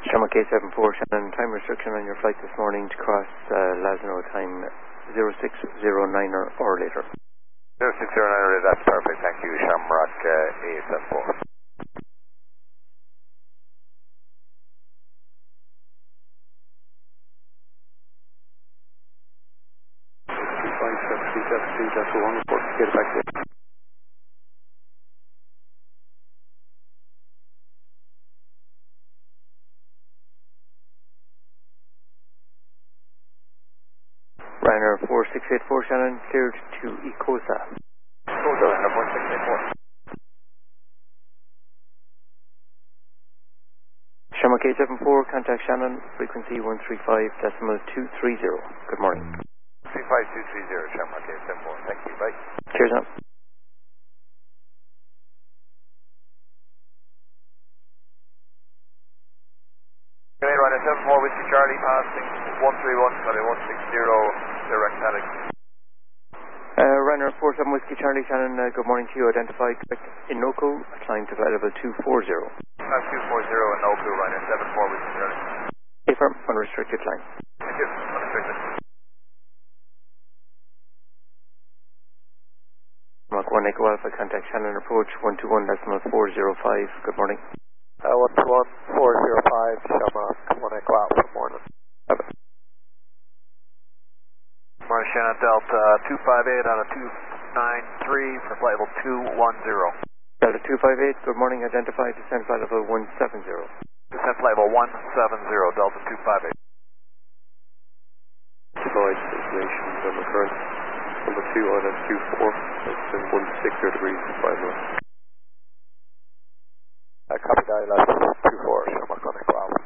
Shamrock K74, Shannon, time restriction on your flight this morning to cross Lasno, time 0609 or later. 0609, that's perfect, thank you, Shamrock A74. Get back there. Ryanair 4684, Shannon, cleared to Icosa. Icosa, Ryanair 4684. Shamrock K74, contact Shannon, frequency 135.230. Good morning. 35230, Shamrock K74, thank you, bye. Cheers now. Okay, Ryanair 74, Whiskey Charlie, passing 131, sorry, 160, direct heading. Ryanair 47 Whiskey Charlie, Shannon, good morning to you. Identified correct Inoko, climb to available 240. 240 Inoko, Ryanair 74 Whiskey Charlie. Stay firm, unrestricted climb. Thank you, unrestricted. Mark 1 Echo Alpha, contact Shannon, approach 121.405. Good morning. 11405, Shamrock 1 Echo Alpha, morning. Morning, Shannon, Delta 258 on a 293 for flight level 210. Delta 258, good morning, identified descent flight level 170. Descent flight level 170, Delta 258. Provide information on the current number 2 on a 24, it's in 160 degrees, 5 knots. Copy that, left 24, Shamrock 1 Echo Alpha.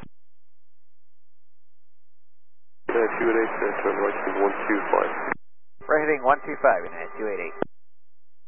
288, turn right to 125. Right heading 125, United 288.